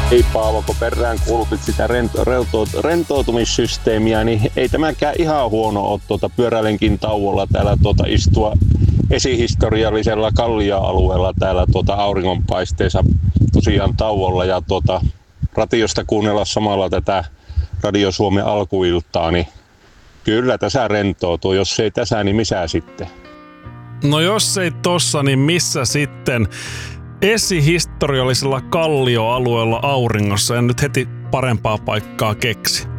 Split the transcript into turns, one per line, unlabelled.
Ei Paavo, kun perään kuulutit sitä rentoutumissysteemiä, niin ei tämäkään ihan huono ole pyöräilenkin tauolla täällä istua esihistoriallisella Kallio-alueella täällä auringonpaisteessa tosiaan tauolla ja radiosta kuunnella samalla tätä Radio Suomen alkuiltaa, niin kyllä tässä rentoutuu. Jos ei tässä, niin missä sitten?
No jos ei tossa, niin missä sitten? Esihistoriallisella Kallioalueella auringossa, en nyt heti parempaa paikkaa keksi.